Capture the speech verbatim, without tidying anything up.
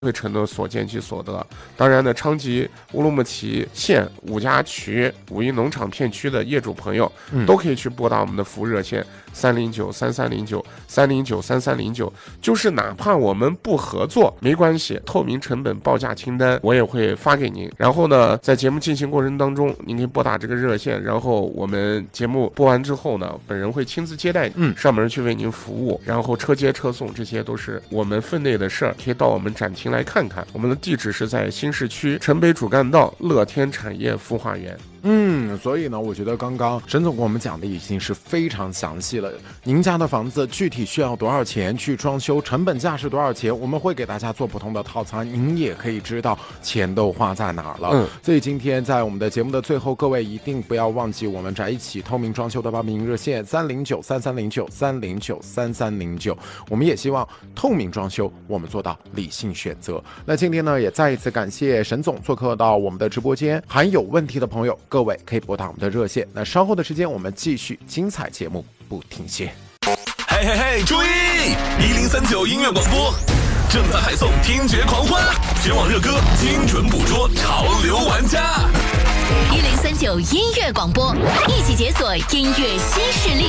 会承诺所见即所得。当然呢，昌吉乌鲁木齐县五家渠五一农场片区的业主朋友，嗯、都可以去拨打我们的服务热线三零九三三零九三零九三三零九，就是哪怕我们不合作没关系，透明成本报价清单我也会发给您。然后呢，在节目进行过程当中，您可以拨打这个热线，然后我们节目播完之后呢，本人会亲自接待您，上门去为您服务，然后车接车送，这些都是我们分内的事儿，可以到我们展厅来看看。我们的地址是在新市区城北主干道乐天产业孵化园。 嗯，所以呢，我觉得刚刚沈总跟我们讲的已经是非常详细了。您家的房子具体需要多少钱去装修，成本价是多少钱，我们会给大家做不同的套餐，您也可以知道钱都花在哪儿了。嗯，所以今天在我们的节目的最后，各位一定不要忘记我们宅一起透明装修的报名热线三零九三三零九三零九三三零九。我们也希望透明装修，我们做到理性选择。那今天呢，也再一次感谢沈总做客到我们的直播间，还有问题的朋友，各位可以拨打我们的热线。那稍后的时间，我们继续精彩节目，不停歇。 嘿嘿嘿，注意！一零三九音乐广播正在派送听觉狂欢，全网热歌精准捕捉潮流玩家。 一零三九音乐广播，一起解锁音乐新势力。